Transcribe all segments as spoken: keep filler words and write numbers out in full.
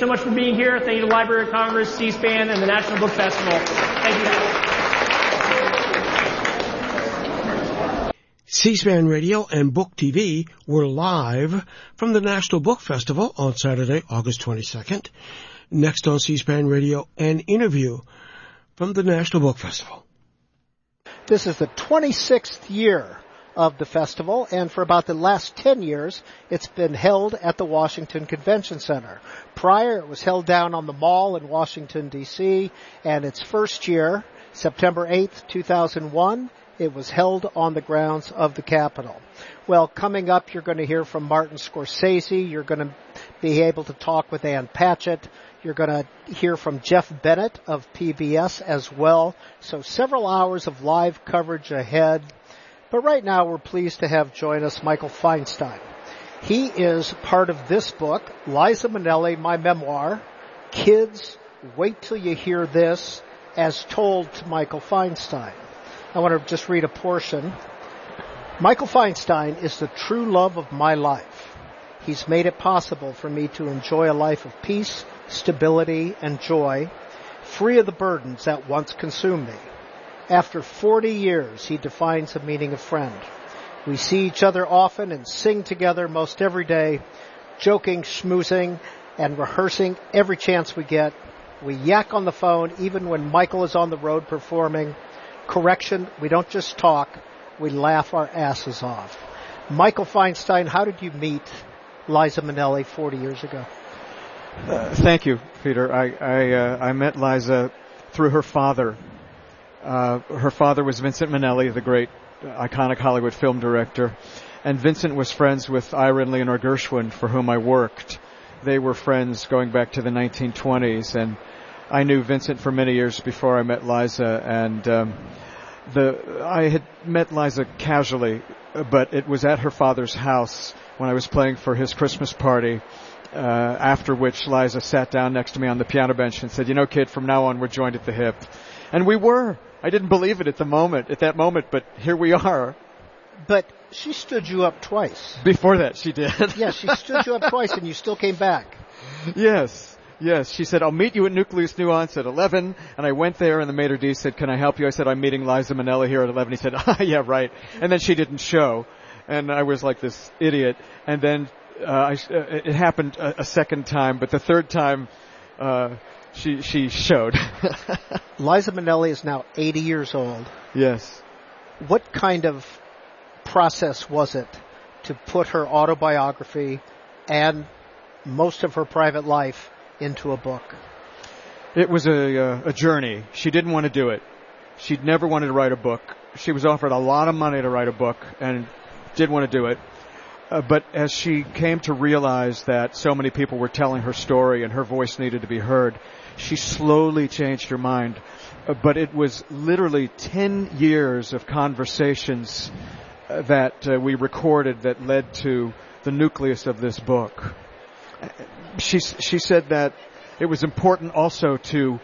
so much for being here. Thank you to the Library of Congress, C-SPAN, and the National Book Festival. Thank you. C-SPAN Radio and Book T V were live from the National Book Festival on Saturday, August twenty-second. Next on C-SPAN Radio, an interview from the National Book Festival. This is the twenty-sixth year of the festival, and for about the last ten years, it's been held at the Washington Convention Center. Prior, it was held down on the Mall in Washington, D C, and its first year, September eighth, two thousand one, it was held on the grounds of the Capitol. Well, coming up, you're going to hear from Martin Scorsese. You're going to be able to talk with Ann Patchett. You're going to hear from Jeff Bennett of P B S as well. So several hours of live coverage ahead. But right now, we're pleased to have join us Michael Feinstein. He is part of this book, Liza Minnelli, My Memoir, Kids, Wait Till You Hear This, as told to Michael Feinstein. I want to just read a portion. Michael Feinstein is the true love of my life. He's made it possible for me to enjoy a life of peace, stability, and joy, free of the burdens that once consumed me. After forty years, he defines the meaning of friend. We see each other often and sing together most every day, joking, schmoozing, and rehearsing every chance we get. We yak on the phone even when Michael is on the road performing. Correction, we don't just talk, we laugh our asses off. Michael Feinstein, how did you meet Liza Minnelli forty years ago? Uh, thank you, Peter. I I, uh, I met Liza through her father. Uh, her father was Vincent Minnelli, the great, uh, iconic Hollywood film director, and Vincent was friends with Ira and Leonore Gershwin, for whom I worked. They were friends going back to the nineteen twenties, and I knew Vincent for many years before I met Liza, and um, the I had met Liza casually, but it was at her father's house when I was playing for his Christmas party, uh, after which Liza sat down next to me on the piano bench and said, you know, kid, from now on we're joined at the hip. And we were. I didn't believe it at the moment, at that moment, but here we are. But she stood you up twice. Before that, she did. Yes, she stood you up twice, and you still came back. Yes, yes. She said, I'll meet you at Nucleus Nuance at eleven. And I went there, and the maitre d' said, can I help you? I said, I'm meeting Liza Minnelli here at eleven. He said, ah, yeah, right. And then she didn't show. And I was like this idiot. And then uh, I, uh, it happened a, a second time, but the third time uh, she she showed. Liza Minnelli is now eighty years old. Yes. What kind of process was it to put her autobiography and most of her private life into a book? It was a, uh, a journey. She didn't want to do it. She'd never wanted to write a book. She was offered a lot of money to write a book and didn't want to do it. Uh, but as she came to realize that so many people were telling her story and her voice needed to be heard, she slowly changed her mind. Uh, but it was literally ten years of conversations uh, that uh, we recorded that led to the nucleus of this book. Uh, she, she said that it was important also to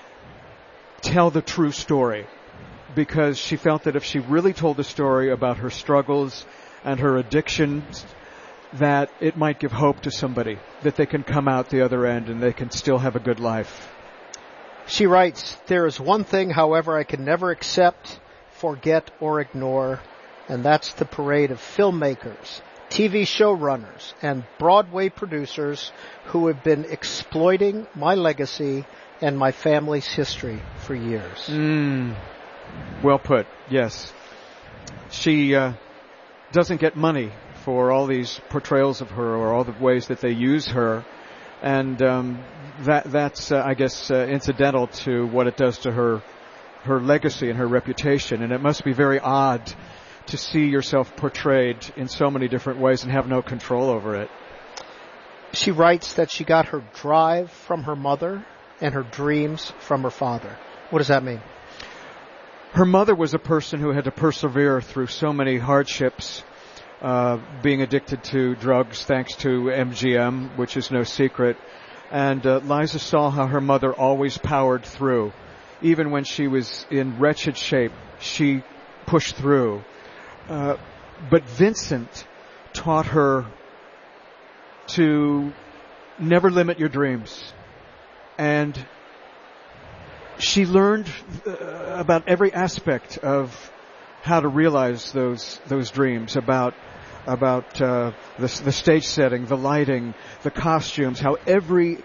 tell the true story, because she felt that if she really told the story about her struggles and her addictions, that it might give hope to somebody, that they can come out the other end and they can still have a good life. She writes, there is one thing, however, I can never accept, forget, or ignore, and that's the parade of filmmakers, T V showrunners, and Broadway producers who have been exploiting my legacy and my family's history for years. Mm. Well put, yes. She uh, doesn't get money for all these portrayals of her or all the ways that they use her. And um, that that's, uh, I guess, uh, incidental to what it does to her her legacy and her reputation. And it must be very odd to see yourself portrayed in so many different ways and have no control over it. She writes that she got her drive from her mother and her dreams from her father. What does that mean? Her mother was a person who had to persevere through so many hardships, uh, being addicted to drugs thanks to M G M, which is no secret. And uh, Liza saw how her mother always powered through. Even when she was in wretched shape, she pushed through. Uh, but Vincent taught her to never limit your dreams. And she learned uh, about every aspect of how to realize those those dreams, about about uh, the, the stage setting, the lighting, the costumes, how every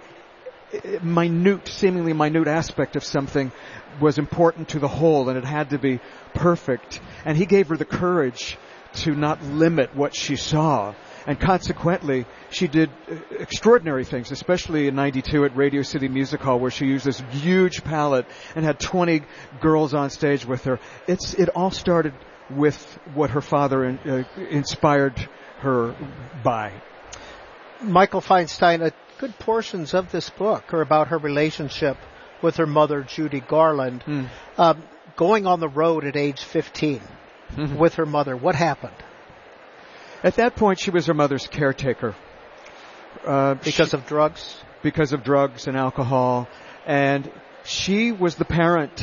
minute, seemingly minute aspect of something was important to the whole, and it had to be perfect. And he gave her the courage to not limit what she saw. And consequently, she did extraordinary things, especially in ninety-two at Radio City Music Hall, where she used this huge palette and had twenty girls on stage with her. It's It all started with what her father in, uh, inspired her by. Michael Feinstein, uh, good portions of this book are about her relationship with her mother, Judy Garland, mm. um, going on the road at age fifteen mm-hmm. with her mother. What happened? At that point, she was her mother's caretaker. Uh, because she, of drugs? Because of drugs and alcohol. And she was the parent.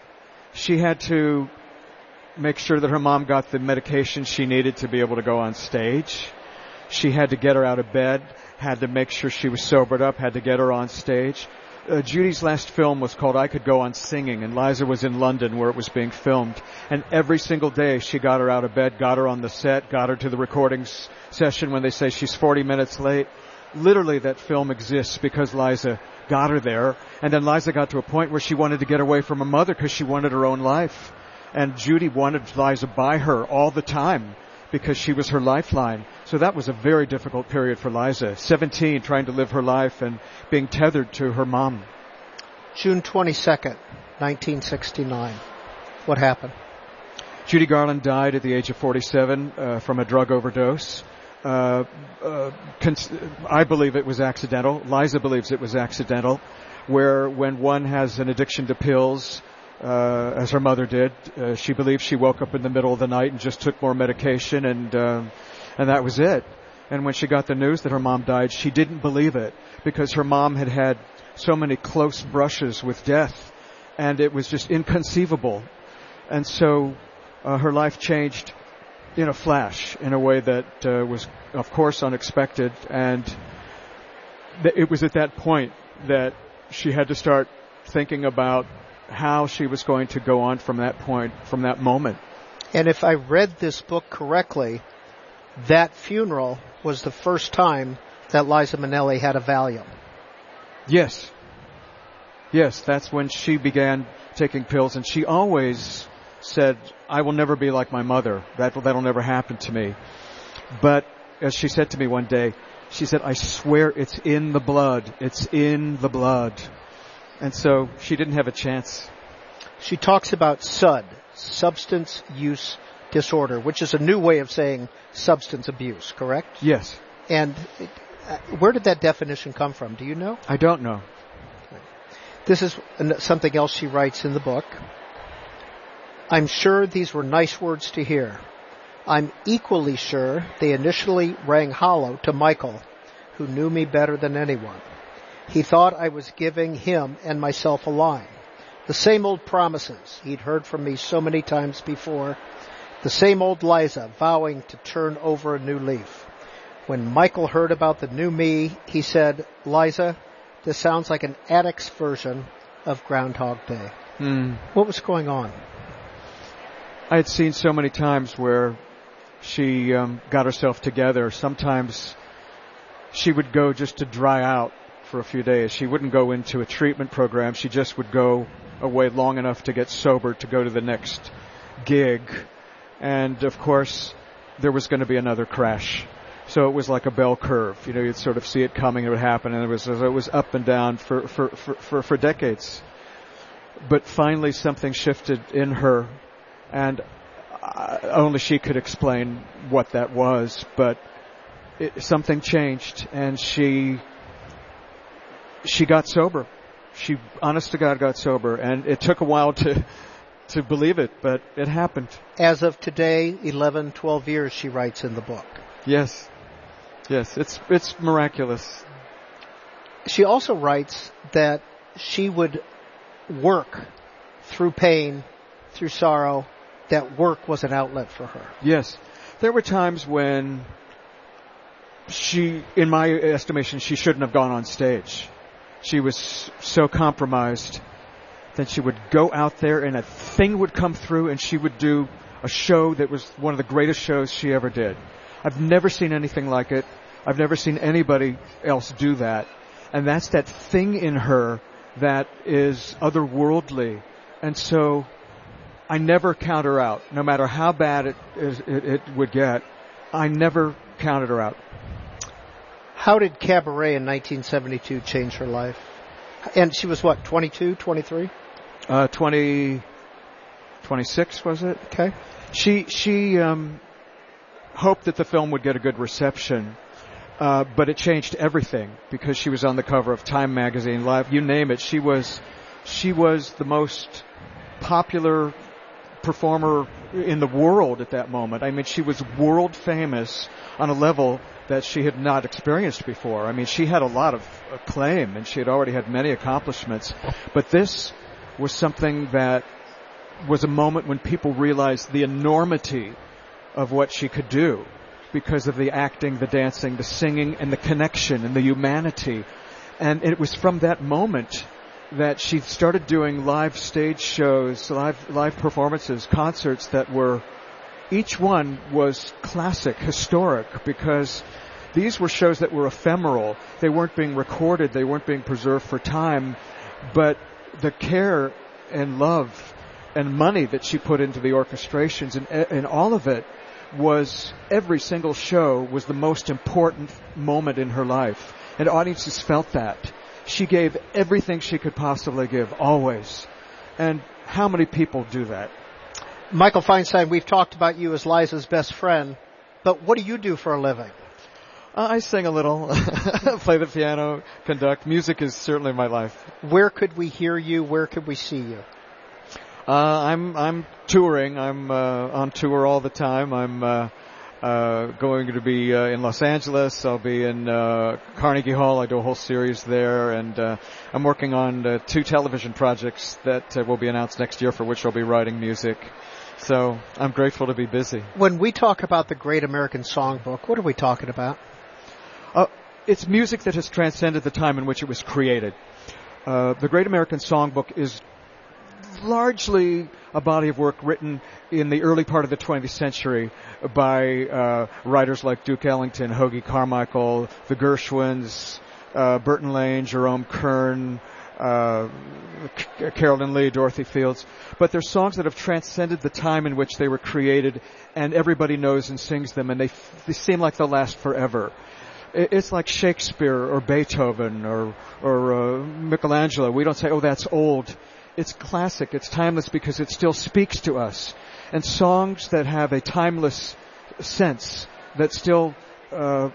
She had to make sure that her mom got the medication she needed to be able to go on stage. She had to get her out of bed, had to make sure she was sobered up, had to get her on stage. Uh, Judy's last film was called I Could Go On Singing, and Liza was in London where it was being filmed. And every single day she got her out of bed, got her on the set, got her to the recording s- session when they say she's forty minutes late. Literally, that film exists because Liza got her there. And then Liza got to a point where she wanted to get away from her mother because she wanted her own life. And Judy wanted Liza by her all the time because she was her lifeline. So that was a very difficult period for Liza. seventeen, trying to live her life and being tethered to her mom. June twenty-second, nineteen sixty-nine. What happened? Judy Garland died at the age of forty-seven uh, from a drug overdose. Uh, uh, cons- I believe it was accidental. Liza believes it was accidental, where when one has an addiction to pills, Uh, as her mother did. Uh, she believes she woke up in the middle of the night and just took more medication, and uh, and that was it. And when she got the news that her mom died, she didn't believe it because her mom had had so many close brushes with death, and it was just inconceivable. And so uh, her life changed in a flash, in a way that uh, was, of course, unexpected. And th- it was at that point that she had to start thinking about how she was going to go on from that point, from that moment. And if I read this book correctly, that funeral was the first time that Liza Minnelli had a Valium. Yes. Yes, that's when she began taking pills, and she always said, I will never be like my mother. That, that'll never happen to me. But as she said to me one day, she said, I swear it's in the blood. It's in the blood. And so she didn't have a chance. She talks about S U D, substance use disorder, which is a new way of saying substance abuse, correct? Yes. And uh, where did that definition come from? Do you know? I don't know. This is something else she writes in the book. I'm sure these were nice words to hear. I'm equally sure they initially rang hollow to Michael, who knew me better than anyone. He thought I was giving him and myself a line. The same old promises he'd heard from me so many times before. The same old Liza vowing to turn over a new leaf. When Michael heard about the new me, he said, Liza, this sounds like an addict's version of Groundhog Day. Mm. What was going on? I had seen so many times where she um, got herself together. Sometimes she would go just to dry out for a few days. She wouldn't go into a treatment program. She just would go away long enough to get sober to go to the next gig. And, of course, there was going to be another crash. So it was like a bell curve. You know, you'd sort of see it coming, it would happen, and it was it was up and down for, for, for, for, for decades. But finally something shifted in her, and only she could explain what that was. But it, something changed, and she she got sober. She, honest to God, got sober, and it took a while to to believe it, but it happened. As of today, eleven, twelve years, she writes in the book. Yes. Yes, it's it's miraculous. She also writes that she would work through pain, through sorrow, that work was an outlet for her. Yes. There were times when she, in my estimation, she shouldn't have gone on stage. She was so compromised that she would go out there and a thing would come through and she would do a show that was one of the greatest shows she ever did. I've never seen anything like it. I've never seen anybody else do that. And that's that thing in her that is otherworldly. And so I never count her out. No matter how bad it, is, it, it would get, I never counted her out. How did Cabaret in nineteen seventy-two change her life? And she was what, twenty-two, twenty-three? Uh, twenty, twenty-six was it? Okay. She, she, um, hoped that the film would get a good reception. Uh, but it changed everything because she was on the cover of Time magazine, Live, you name it. She was, she was the most popular performer in the world at that moment. I mean, she was world famous on a level that she had not experienced before. I mean, she had a lot of acclaim and she had already had many accomplishments. But this was something that was a moment when people realized the enormity of what she could do, because of the acting, the dancing, the singing, and the connection and the humanity. And it was from that moment that she started doing live stage shows, live live performances, concerts that were, each one was classic, historic, because these were shows that were ephemeral. They weren't being recorded, they weren't being preserved for time, but the care and love and money that she put into the orchestrations and, and all of it was, every single show was the most important moment in her life. And audiences felt that. She gave everything she could possibly give, always. And how many people do that? Michael Feinstein, we've talked about you as Liza's best friend, but what do you do for a living? Uh, I sing a little, play the piano, conduct. Music is certainly my life. Where could we hear you? Where could we see you? Uh, I'm, I'm touring. I'm, uh, on tour all the time. I'm, uh, uh, going to be, uh, in Los Angeles. I'll be in, uh, Carnegie Hall. I do a whole series there. And, uh, I'm working on, uh, two television projects that uh, will be announced next year for which I'll be writing music. So I'm grateful to be busy. When we talk about the Great American Songbook, what are we talking about? Uh, it's music that has transcended the time in which it was created. Uh, the Great American Songbook is largely a body of work written in the early part of the twentieth century by uh, writers like Duke Ellington, Hoagy Carmichael, the Gershwins, uh, Burton Lane, Jerome Kern, uh, C- Carolyn Lee, Dorothy Fields. But they're songs that have transcended the time in which they were created, and everybody knows and sings them, and they, f- they seem like they'll last forever. It's like Shakespeare or Beethoven or, or uh, Michelangelo. We don't say, oh, that's old. It's classic. It's timeless because it still speaks to us. And songs that have a timeless sense that still, uh,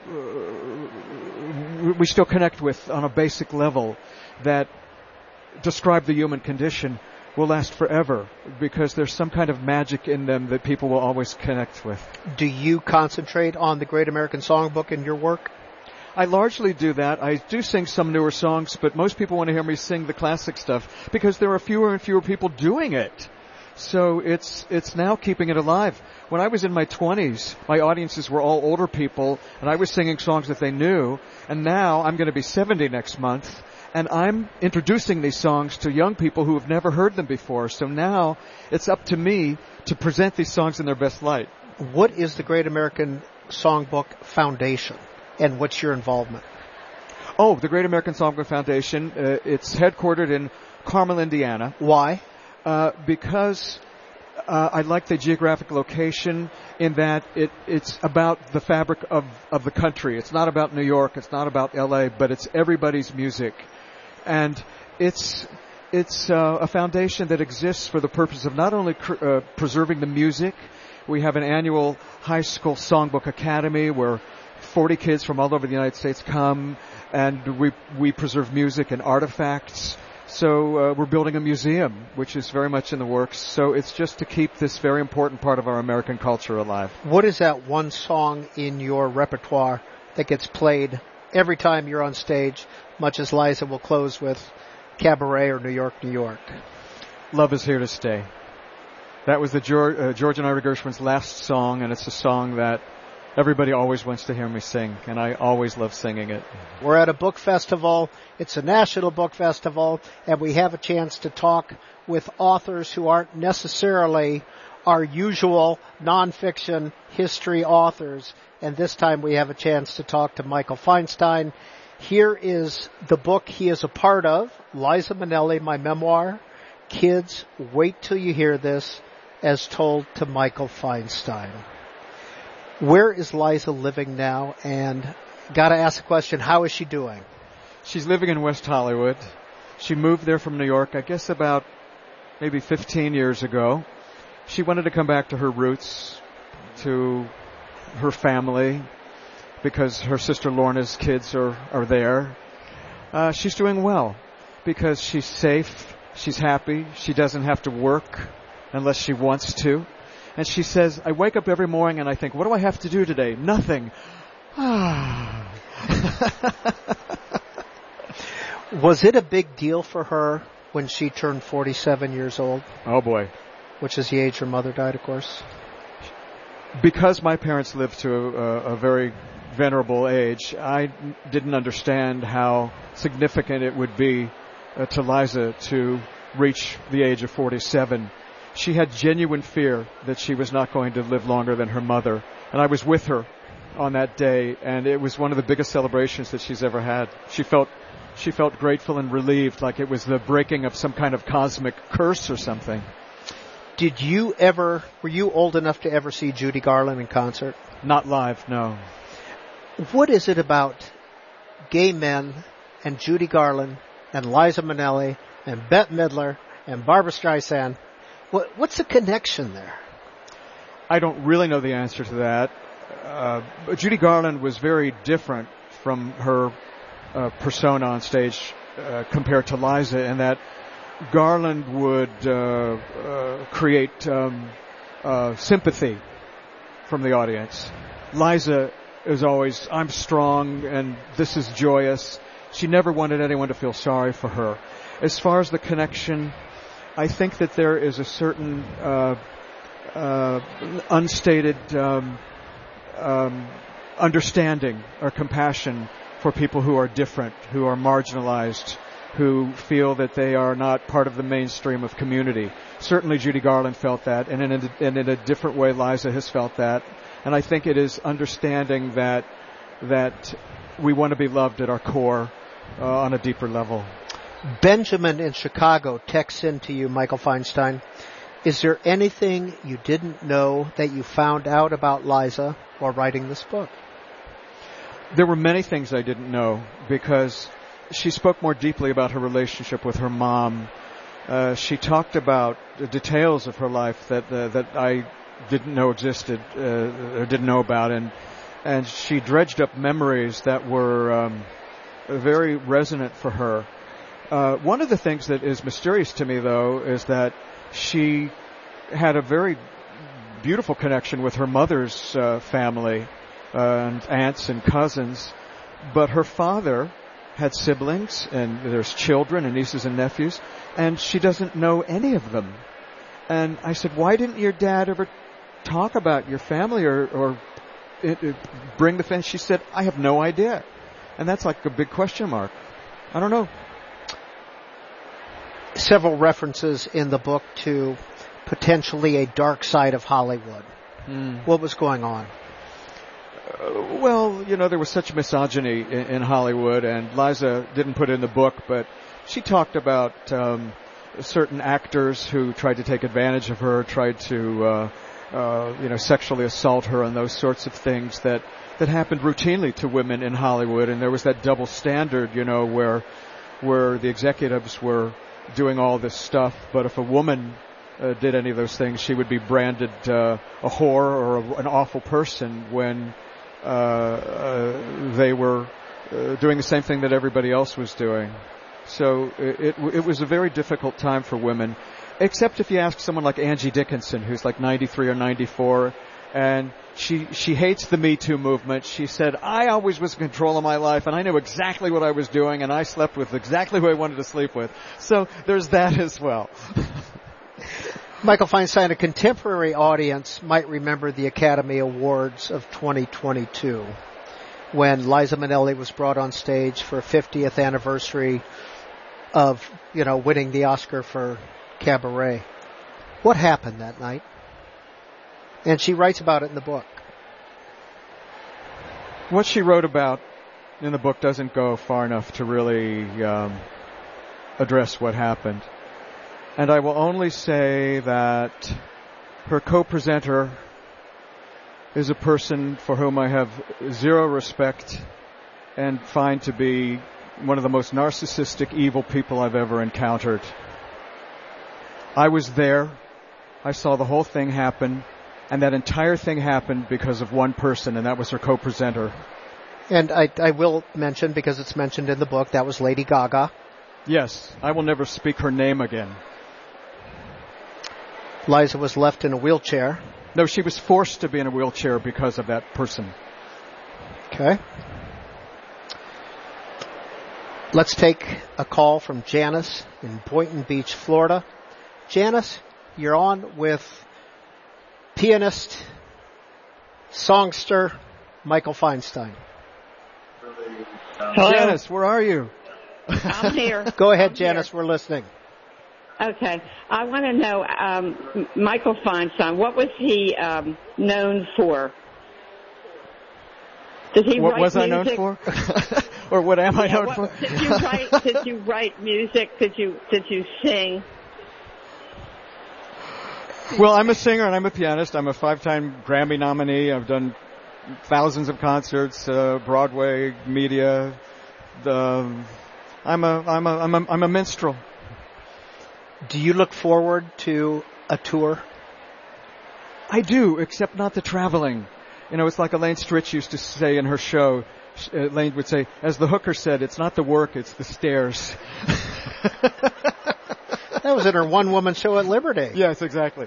we still connect with on a basic level, that describe the human condition, will last forever because there's some kind of magic in them that people will always connect with. Do you concentrate on the Great American Songbook in your work? I largely do that. I do sing some newer songs, but most people want to hear me sing the classic stuff because there are fewer and fewer people doing it. So it's it's now keeping it alive. When I was in my twenties, my audiences were all older people, and I was singing songs that they knew. And now I'm going to be seventy next month, and I'm introducing these songs to young people who have never heard them before. So now it's up to me to present these songs in their best light. What is the Great American Songbook Foundation, and what's your involvement? Oh, the Great American Songbook Foundation, uh, it's headquartered in Carmel, Indiana. Why? Uh, because uh, I like the geographic location in that it, it's about the fabric of, of the country. It's not about New York, it's not about L A, but it's everybody's music. And it's it's uh, a foundation that exists for the purpose of not only cr- uh, preserving the music. We have an annual high school songbook academy where forty kids from all over the United States come, and we we preserve music and artifacts. So uh, we're building a museum, which is very much in the works. So it's just to keep this very important part of our American culture alive. What is that one song in your repertoire that gets played every time you're on stage, much as Liza will close with Cabaret or New York, New York? Love Is Here to Stay. That was the George, uh, George and Ira Gershwin's last song, and it's a song that everybody always wants to hear me sing, and I always love singing it. We're at a book festival. It's a national book festival, and we have a chance to talk with authors who aren't necessarily our usual nonfiction history authors. And this time we have a chance to talk to Michael Feinstein. Here is the book he is a part of, Liza Minnelli, My Memoir. Kids, wait till you hear this, as told to Michael Feinstein. Where is Liza living now? And got to ask the question, how is she doing? She's living in West Hollywood. She moved there from New York, I guess about maybe fifteen years ago. She wanted to come back to her roots, to her family, because her sister Lorna's kids are, are there. Uh, she's doing well because she's safe, she's happy, she doesn't have to work unless she wants to. And she says, I wake up every morning and I think, what do I have to do today? Nothing. Was it a big deal for her when she turned forty-seven years old? Oh boy. Which is the age her mother died, of course. Because my parents lived to a, a very venerable age, I didn't understand how significant it would be uh, to Liza to reach the age of forty-seven. She had genuine fear that she was not going to live longer than her mother. And I was with her on that day, and it was one of the biggest celebrations that she's ever had. She felt she felt grateful and relieved, like it was the breaking of some kind of cosmic curse or something. Did you ever, were you old enough to ever see Judy Garland in concert? Not live, no. What is it about gay men and Judy Garland and Liza Minnelli and Bette Midler and Barbra Streisand? What, what's the connection there? I don't really know the answer to that. Uh, but Judy Garland was very different from her uh, persona on stage uh, compared to Liza, in that Garland would uh, uh, create um, uh, sympathy from the audience. Liza is always, I'm strong and this is joyous. She never wanted anyone to feel sorry for her. As far as the connection, I think that there is a certain uh, uh, unstated um, um, understanding or compassion for people who are different, who are marginalized, who feel that they are not part of the mainstream of community. Certainly Judy Garland felt that, and in a, and in a different way Liza has felt that. And I think it is understanding that that we want to be loved at our core uh, on a deeper level. Benjamin in Chicago texts in to you, Michael Feinstein. Is there anything you didn't know that you found out about Liza while writing this book? There were many things I didn't know, because she spoke more deeply about her relationship with her mom. Uh, she talked about the details of her life that uh, that I didn't know existed uh, or didn't know about, and and she dredged up memories that were um, very resonant for her. Uh, one of the things that is mysterious to me, though, is that she had a very beautiful connection with her mother's uh, family uh, and aunts and cousins, but her father had siblings, and there's children and nieces and nephews, and she doesn't know any of them. And I said, why didn't your dad ever talk about your family or, or it, it bring the family? She said, I have no idea. And that's like a big question mark. I don't know. Several references in the book to potentially a dark side of Hollywood. Mm. What was going on? Uh, well, you know, there was such misogyny in, in Hollywood, and Liza didn't put it in the book, but she talked about um, certain actors who tried to take advantage of her, tried to, uh, uh, you know, sexually assault her, and those sorts of things that, that happened routinely to women in Hollywood. And there was that double standard, you know, where where the executives were doing all this stuff, but if a woman uh, did any of those things, she would be branded uh, a whore or a, an awful person, when uh, uh, they were uh, doing the same thing that everybody else was doing. So it, it, it was a very difficult time for women, except if you ask someone like Angie Dickinson, who's like ninety-three or ninety-four, and she she hates the Me Too movement. She said, I always was in control of my life, and I knew exactly what I was doing, and I slept with exactly who I wanted to sleep with. So there's that as well. Michael Feinstein, a contemporary audience might remember the Academy Awards of twenty twenty-two when Liza Minnelli was brought on stage for a fiftieth anniversary of, you know, winning the Oscar for Cabaret. What happened that night? And she writes about it in the book. What she wrote about in the book doesn't go far enough to really um, address what happened. And I will only say that her co-presenter is a person for whom I have zero respect and find to be one of the most narcissistic, evil people I've ever encountered. I was there. I saw the whole thing happen. And that entire thing happened because of one person, and that was her co-presenter. And I, I will mention, because it's mentioned in the book, that was Lady Gaga. Yes, I will never speak her name again. Liza was left in a wheelchair. No, she was forced to be in a wheelchair because of that person. Okay. Let's take a call from Janice in Boynton Beach, Florida. Janice, you're on with pianist, songster, Michael Feinstein. Hello? Janice, where are you? I'm here. Go ahead, I'm Janice, here. we're listening. Okay. I want to know, um, Michael Feinstein, what was he um, known for? Did he What write was music? I known for? Or what am I Yeah, known what, for? Did you write? Did you write music? Did you Did you sing? Well, I'm a singer and I'm a pianist. I'm a five-time Grammy nominee. I've done thousands of concerts, uh, Broadway, media. The, I'm a I'm a I'm a I'm a minstrel. Do you look forward to a tour? I do, except not the traveling. You know, it's like Elaine Stritch used to say in her show. Uh, Elaine would say, as the hooker said, it's not the work, it's the stairs. That was in her one-woman show at Liberty. Yes, exactly.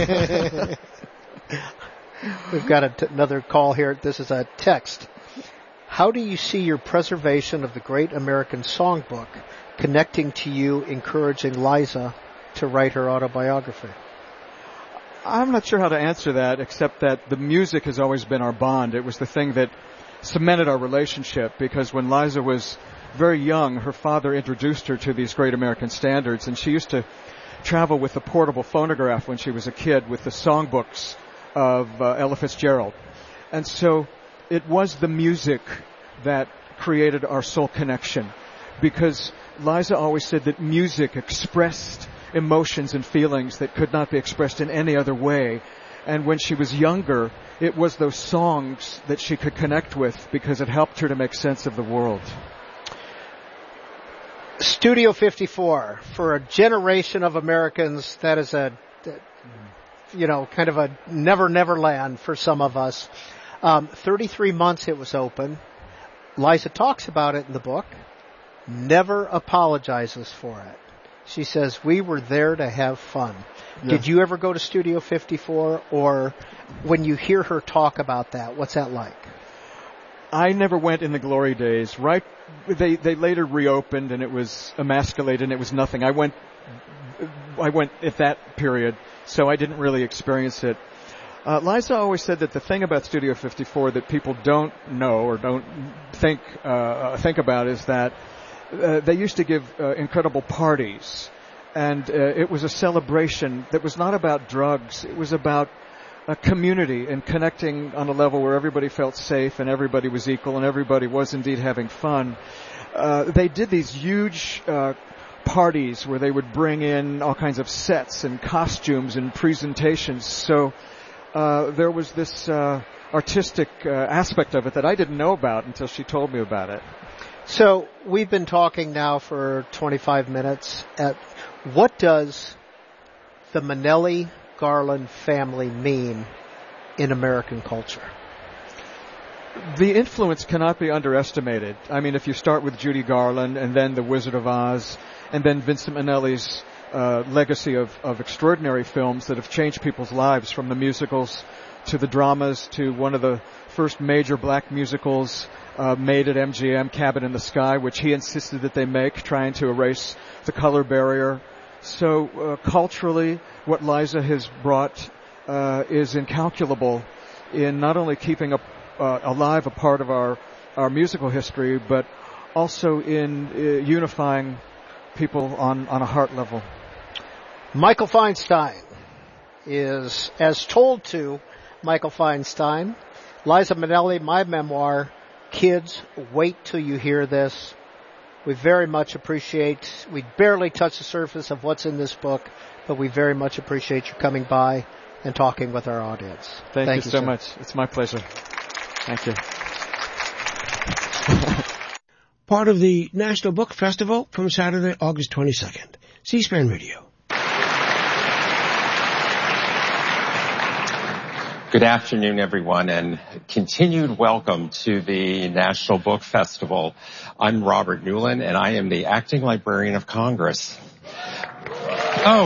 We've got a t- another call here. This is a text. How do you see your preservation of the Great American Songbook connecting to you, encouraging Liza to write her autobiography? I'm not sure how to answer that, except that the music has always been our bond. It was the thing that cemented our relationship, because when Liza was very young, her father introduced her to these great American standards, and she used to travel with a portable phonograph when she was a kid with the songbooks of uh, Ella Fitzgerald. And so it was the music that created our soul connection, because Liza always said that music expressed emotions and feelings that could not be expressed in any other way. And when she was younger, it was those songs that she could connect with because it helped her to make sense of the world. Studio fifty-four, for a generation of Americans, that is a, you know, kind of a never, never land for some of us. Um, thirty-three months it was open. Liza talks about it in the book, never apologizes for it. She says, we were there to have fun. Yeah. Did you ever go to Studio fifty-four, or when you hear her talk about that, what's that like? I never went in the glory days. Right, they they later reopened, and it was emasculated, and it was nothing. I went, I went at that period, so I didn't really experience it. Uh, Liza always said that the thing about Studio fifty-four that people don't know or don't think uh, think about is that uh, they used to give uh, incredible parties, and uh, it was a celebration that was not about drugs. It was about a community and connecting on a level where everybody felt safe and everybody was equal and everybody was indeed having fun. Uh, they did these huge uh, parties where they would bring in all kinds of sets and costumes and presentations. So uh, there was this uh, artistic uh, aspect of it that I didn't know about until she told me about it. So we've been talking now for twenty-five minutes. At what does the Minnelli Garland family mean in American culture? The influence cannot be underestimated. I mean, if you start with Judy Garland and then The Wizard of Oz and then Vincent Minnelli's uh, legacy of, of extraordinary films that have changed people's lives, from the musicals to the dramas to one of the first major black musicals uh, made at M G M, Cabin in the Sky, which he insisted that they make, trying to erase the color barrier. So uh, culturally, what Liza has brought uh, is incalculable in not only keeping a, uh, alive a part of our, our musical history, but also in uh, unifying people on, on a heart level. Michael Feinstein is as told to Michael Feinstein. Liza Minnelli, my memoir. Kids, wait till you hear this. We very much appreciate, we barely touch the surface of what's in this book, but we very much appreciate you coming by and talking with our audience. Thank, Thank you, you so sir. much. It's my pleasure. Thank you. Part of the National Book Festival from Saturday, August twenty-second. C-SPAN Radio. Good afternoon, everyone, and continued welcome to the National Book Festival. I'm Robert Newland, and I am the Acting Librarian of Congress. Oh.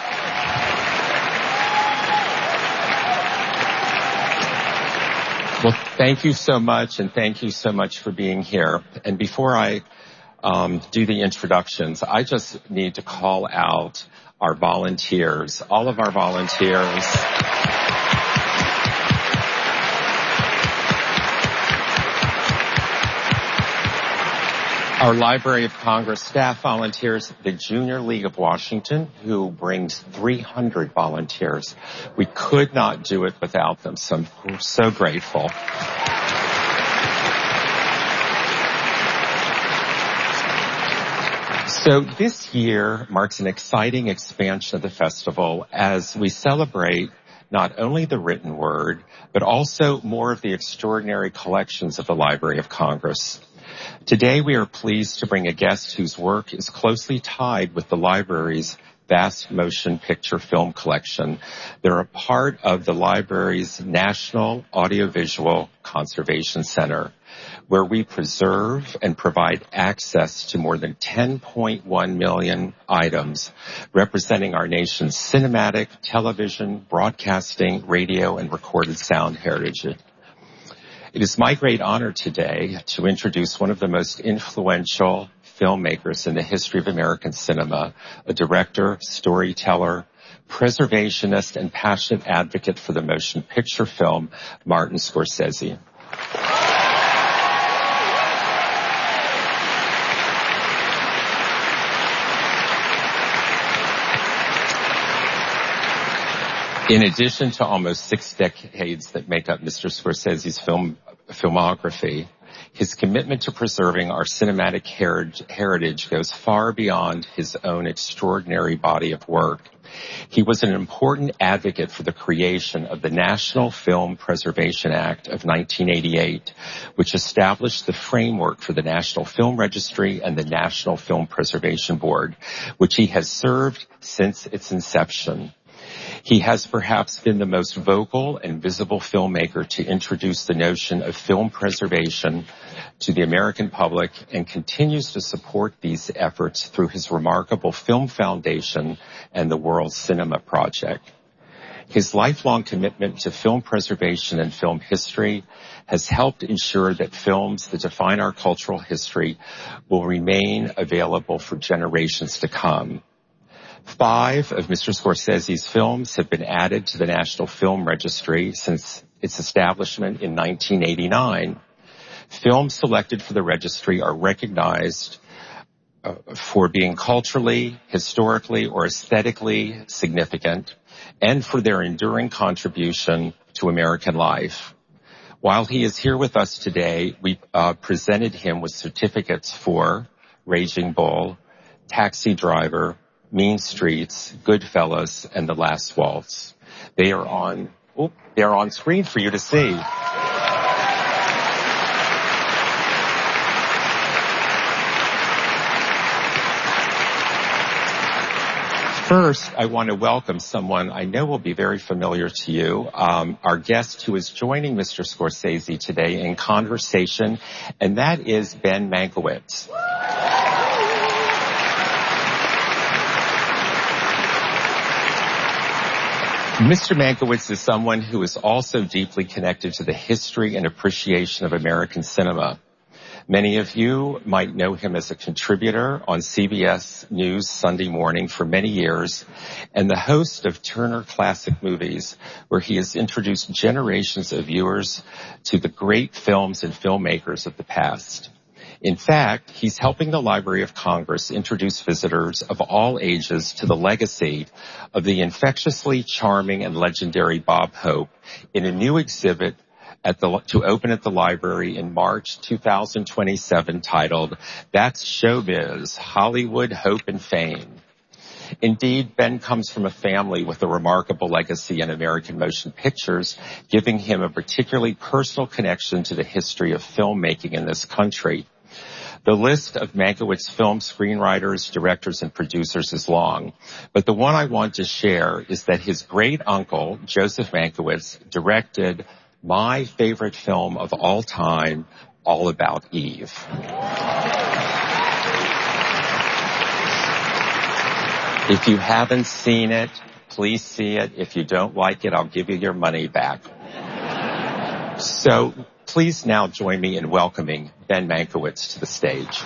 Well, thank you so much, and thank you so much for being here. And before I um, do the introductions, I just need to call out our volunteers, all of our volunteers. Our Library of Congress staff volunteers, the Junior League of Washington, who brings three hundred volunteers. We could not do it without them, so I'm so grateful. So this year marks an exciting expansion of the festival as we celebrate not only the written word, but also more of the extraordinary collections of the Library of Congress. Today we are pleased to bring a guest whose work is closely tied with the library's vast motion picture film collection. They're a part of the library's National Audiovisual Conservation Center, where we preserve and provide access to more than ten point one million items representing our nation's cinematic, television, broadcasting, radio, and recorded sound heritage. It is my great honor today to introduce one of the most influential filmmakers in the history of American cinema, a director, storyteller, preservationist, and passionate advocate for the motion picture film, Martin Scorsese. In addition to almost six decades that make up Mister Scorsese's film filmography, his commitment to preserving our cinematic heritage goes far beyond his own extraordinary body of work. He was an important advocate for the creation of the National Film Preservation Act of nineteen eighty-eight, which established the framework for the National Film Registry and the National Film Preservation Board, which he has served since its inception. He has perhaps been the most vocal and visible filmmaker to introduce the notion of film preservation to the American public and continues to support these efforts through his remarkable Film Foundation and the World Cinema Project. His lifelong commitment to film preservation and film history has helped ensure that films that define our cultural history will remain available for generations to come. Five of Mister Scorsese's films have been added to the National Film Registry since its establishment in nineteen eighty-nine. Films selected for the registry are recognized uh, for being culturally, historically, or aesthetically significant, and for their enduring contribution to American life. While he is here with us today, we uh, presented him with certificates for Raging Bull, Taxi Driver, Mean Streets, Goodfellas, and The Last Waltz. They are on, oh, they are on screen for you to see. First, I want to welcome someone I know will be very familiar to you, um, our guest who is joining Mister Scorsese today in conversation, and that is Ben Mankiewicz. Mister Mankiewicz is someone who is also deeply connected to the history and appreciation of American cinema. Many of you might know him as a contributor on C B S News Sunday Morning for many years and the host of Turner Classic Movies, where he has introduced generations of viewers to the great films and filmmakers of the past. In fact, he's helping the Library of Congress introduce visitors of all ages to the legacy of the infectiously charming and legendary Bob Hope in a new exhibit at the, to open at the library in March two thousand twenty-seven titled, That's Showbiz, Hollywood, Hope, and Fame. Indeed, Ben comes from a family with a remarkable legacy in American motion pictures, giving him a particularly personal connection to the history of filmmaking in this country. The list of Mankiewicz film screenwriters, directors, and producers is long, but the one I want to share is that his great-uncle, Joseph Mankiewicz, directed my favorite film of all time, All About Eve. If you haven't seen it, please see it. If you don't like it, I'll give you your money back. So please now join me in welcoming Ben Mankiewicz to the stage.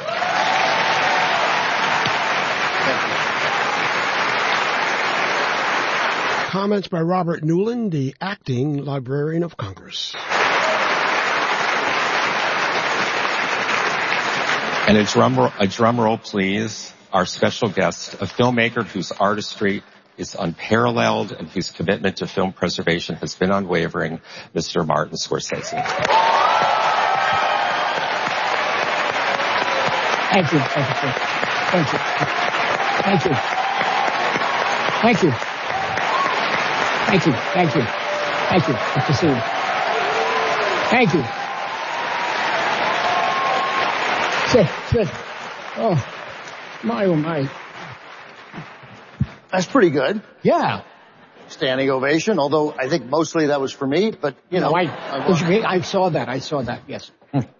Comments by Robert Newland, the acting Librarian of Congress. And a drum roll, a drum roll, please. Our special guest, a filmmaker whose artistry is unparalleled and whose commitment to film preservation has been unwavering, Mister Martin Scorsese. Thank you. Thank you. Thank you. Thank you. Thank you. Thank you. Thank you. Thank you. Good to see you. Thank you. Sit, sit. Oh, my, oh, my. That's pretty good. Yeah. Standing ovation, although I think mostly that was for me, but, you know. No, I, I, I saw that. I saw that, yes.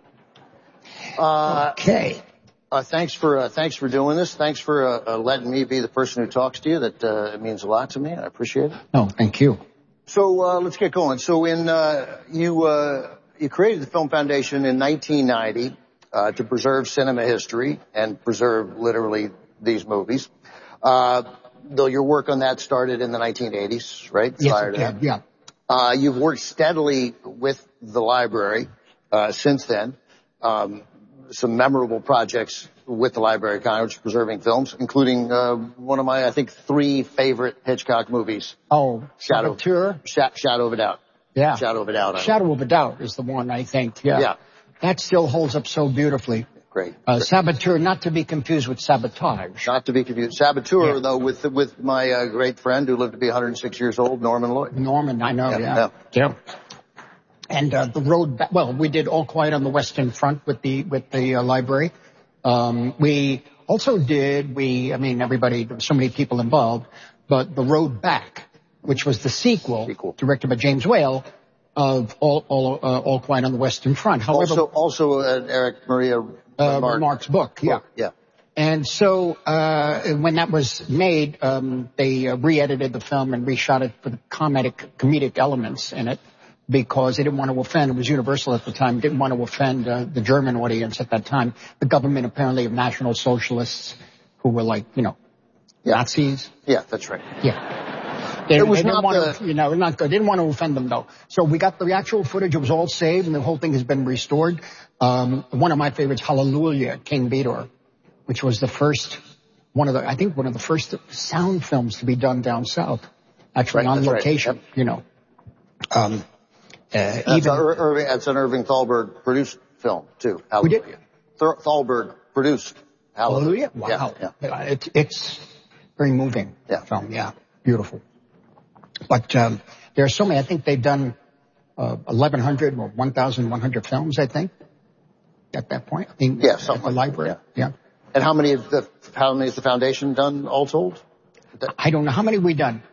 Uh, okay. Uh, thanks for uh, thanks for doing this. Thanks for uh, uh, letting me be the person who talks to you. That uh, it means a lot to me. I appreciate it. No, thank you. So uh, let's get going. So in uh, you uh, you created the Film Foundation in nineteen ninety uh, to preserve cinema history and preserve literally these movies. Uh, though your work on that started in the nineteen eighties, right? Yes, Prior it to did, that. yeah. Uh, you've worked steadily with the library uh, since then. Um, some memorable projects with the Library of Congress preserving films, including uh, one of my, I think, three favorite Hitchcock movies. Oh, Shadow, Saboteur? Sh- Shadow of a Doubt. Yeah. Shadow of a Doubt. Shadow of a Doubt is the one, I think. Yeah. Yeah. That still holds up so beautifully. Great. Uh, Great. Saboteur, not to be confused with Sabotage. Not to be confused. Saboteur, Yeah. though, with with my uh, great friend who lived to be one hundred six years old, Norman Lloyd. Norman, I know, Yeah, yeah. yeah. Yeah. And uh, the road back, well, we did All Quiet on the Western Front with the with the uh, library. Um, we also did, we, I mean, everybody, there were so many people involved, but The Road Back, which was the sequel, Sequel. directed by James Whale, of All All, uh, All Quiet on the Western Front. However, Also, also uh, Eric Maria uh, Mark, Mark's book, yeah. Yeah. And so, uh, when that was made, um, they uh, re-edited the film and reshot it for the comedic, comedic elements in it because they didn't want to offend, it was Universal at the time, didn't want to offend uh, the German audience at that time. The government apparently of National Socialists who were like, you know, Yeah. Nazis. Yeah, that's right. Yeah. They, It was they didn't not want the- to, you know, not good. They didn't want to offend them though. So we got the actual footage. It was all saved and the whole thing has been restored. Um, one of my favorites, Hallelujah, King Vidor, which was the first, one of the, I think one of the first sound films to be done down south. Actually Right, on that's right. location, Yep. you know. Um, uh, That's, even, a, Ir- Irving, that's an Irving Thalberg produced film, too. We did? Hallelujah. Th- Thalberg produced Hallelujah. Hallelujah? Wow. Yeah, yeah. Uh, It, it's very moving Yeah. film. Yeah. Beautiful. But, um, there are so many, I think they've done, uh, eleven hundred or one thousand one hundred films, I think, at that point. I mean, Yeah, at something the like that, library. Yeah. And how many of the, how many has the foundation done all told? I don't know. How many have we done?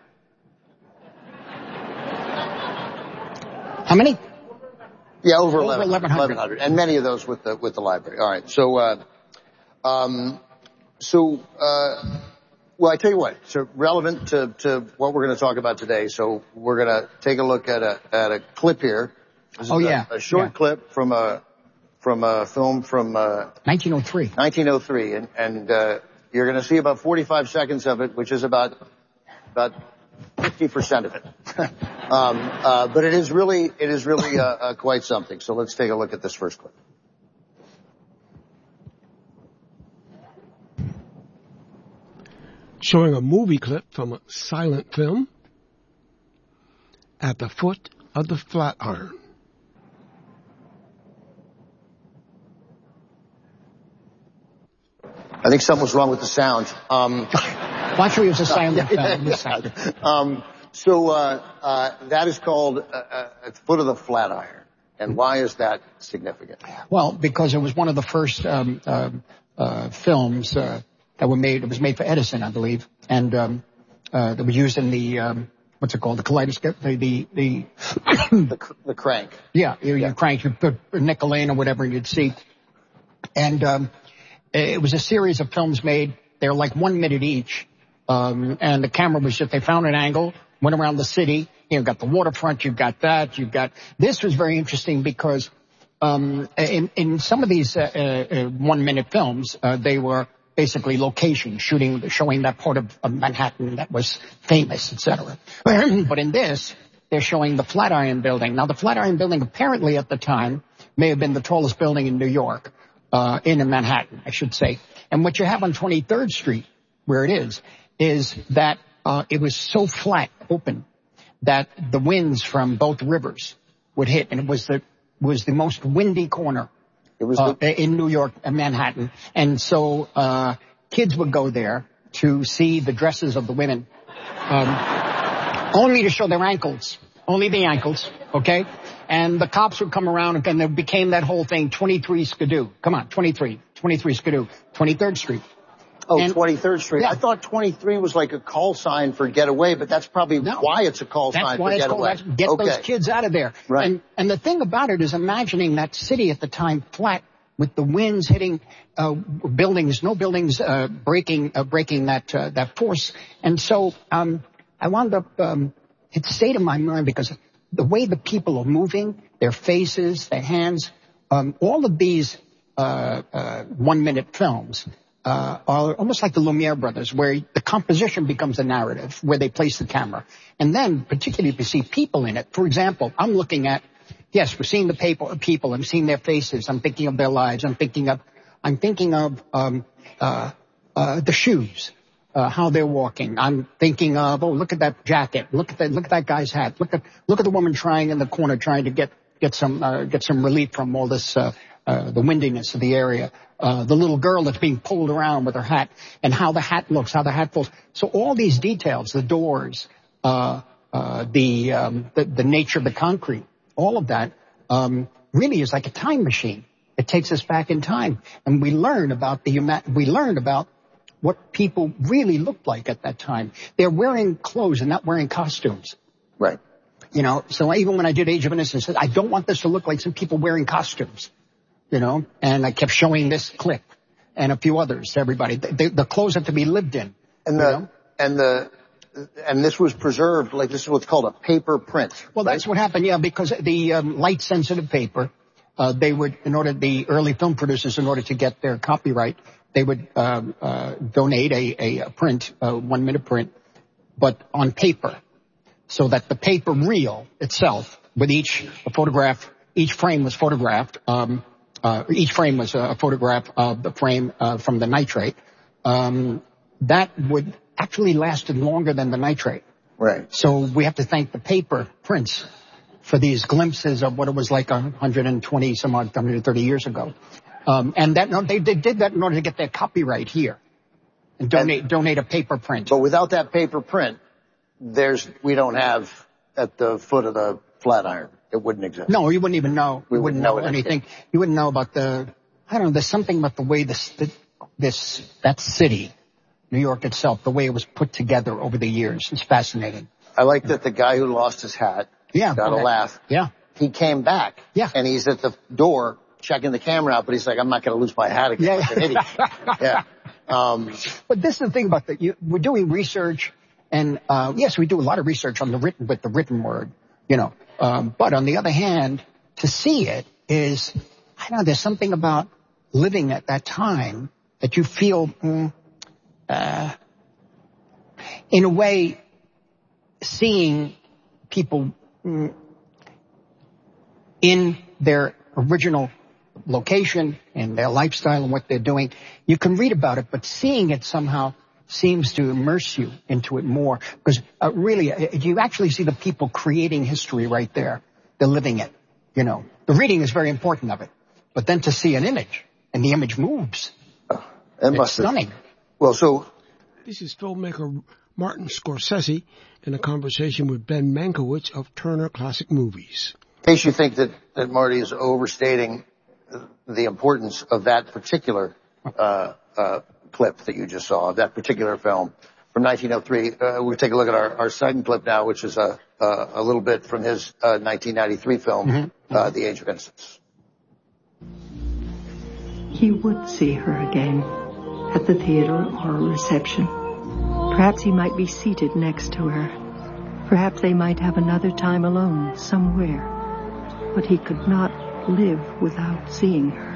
How many? Yeah, over, Over eleven eleven hundred. and many of those with the with the library. All right, so, uh, um, so, uh, well, I tell you what. So relevant to to what we're going to talk about today. So we're going to take a look at a at a clip here. This is Oh, a, yeah, a short yeah. clip from a from a film from uh, nineteen oh three. nineteen oh three, and, and uh, you're going to see about forty-five seconds of it, which is about about fifty percent of it. um, uh, but it is really it is really uh, uh, quite something. So let's take a look at this first clip. Showing a movie clip from a silent film at the foot of the Flatiron. I think something was wrong with the sound. Um, Why should we use a silent film? um, so uh, uh, that is called uh, uh, at the foot of the Flatiron. And why is that significant? Well, because it was one of the first um, uh, uh, films uh, that were made. It was made for Edison, I believe, and um, uh, that was used in the um, what's it called? The kaleidoscope, the the the, the, the crank. Yeah, you, you crank, you put a nickel in or whatever, and you'd see. And um, it was a series of films made. They're like one minute each, um, and the camera was just they found an angle, went around the city. You know, got the waterfront, you've got that, you've got, this was very interesting because, um, in, in some of these, uh, uh, one minute films, uh, they were basically location shooting, showing that part of, of Manhattan that was famous, et cetera. But in this, they're showing the Flatiron Building. Now the Flatiron Building apparently at the time may have been the tallest building in New York, uh, in Manhattan, I should say. And what you have on twenty-third Street, where it is, is that, uh, it was so flat, open, that the winds from both rivers would hit, and it was the was the most windy corner it was uh, the- in New York and Manhattan. And so uh kids would go there to see the dresses of the women, um, only to show their ankles, only the ankles, okay? And the cops would come around, and it became that whole thing, twenty-three Skidoo. Come on, twenty-three, twenty-three Skidoo, twenty-third Street. Oh, And, twenty-third Street. Yeah. I thought twenty-three was like a call sign for get away, but that's probably No. why it's a call That's sign why for it's get called away. that. Get okay. those kids out of there. Right. And, and the thing about it is imagining that city at the time flat with the winds hitting uh, buildings, no buildings uh, breaking uh, breaking that uh, that force. And so um, I wound up um, it stayed in my mind because the way the people are moving, their faces, their hands, um, all of these uh, uh, one minute films. Uh, are almost like the Lumiere brothers, where the composition becomes the narrative, where they place the camera. And then, particularly if you see people in it, for example, I'm looking at, yes, we're seeing the people, people, I'm seeing their faces, I'm thinking of their lives, I'm thinking of, I'm thinking of, um, uh, uh, the shoes, uh, how they're walking. I'm thinking of, oh, look at that jacket, look at that, look at that guy's hat, look at, look at the woman trying in the corner, trying to get, get some, uh, get some relief from all this, uh, uh, the windiness of the area. Uh, the little girl that's being pulled around with her hat, and how the hat looks, how the hat falls. So all these details, the doors, uh, uh, the, um, the, the nature of the concrete, all of that, um, really is like a time machine. It takes us back in time, and we learn about the, we learn about what people really looked like at that time. They're wearing clothes and not wearing costumes. Right. You know, so even when I did Age of Innocence, I don't want this to look like some people wearing costumes. You know, and I kept showing this clip and a few others to everybody. The, the clothes have to be lived in. And the, know? and the, and this was preserved, like this is what's called a paper print. Well, right? that's what happened, yeah, because the um, light sensitive paper, uh, they would, in order, the early film producers, in order to get their copyright, they would, um, uh, donate a, a print, a one minute print, but on paper, so that the paper reel itself, with each photograph, each frame was photographed, um, Uh, each frame was a photograph of the frame uh, from the nitrate. Um, that would actually lasted longer than the nitrate. Right. So we have to thank the paper prints for these glimpses of what it was like one hundred twenty, some odd, one hundred thirty years ago. Um, and that no, they, they did that in order to get their copyright here and donate and, donate a paper print. But without that paper print, there's we don't have at the foot of the Flatiron. It wouldn't exist. No, you wouldn't even know. We you wouldn't know, know anything. anything. You wouldn't know about the, I don't know, there's something about the way this, this, that city, New York itself, the way it was put together over the years. It's fascinating. I like that the guy who lost his hat yeah, got okay. a laugh. Yeah. He came back. Yeah. And he's at the door checking the camera out, but he's like, I'm not going to lose my hat again. Yeah. Like an idiot. yeah. Um, but this is the thing about that. You, we're doing research, and uh, yes, we do a lot of research on the written, with the written word, you know. Um, but on the other hand, to see it is, I I don't know, there's something about living at that time that you feel, mm, uh, in a way, seeing people mm, in their original location and their lifestyle and what they're doing. You can read about it, but seeing it somehow seems to immerse you into it more. Because uh, really, uh, you actually see the people creating history right there. They're living it, you know. The reading is very important of it. But then to see an image, and the image moves, uh, it it's stunning. Have. Well, so... This is filmmaker Martin Scorsese in a conversation with Ben Mankiewicz of Turner Classic Movies. In case you think that, that Marty is overstating the importance of that particular uh, uh, clip that you just saw, of that particular film from nineteen oh three, uh, we'll take a look at our, our second clip now, which is a, a, a little bit from his uh, nineteen ninety-three film, mm-hmm. uh, The Age of Innocence. He would see her again at the theater or a reception. Perhaps he might be seated next to her. Perhaps they might have another time alone somewhere. But he could not live without seeing her.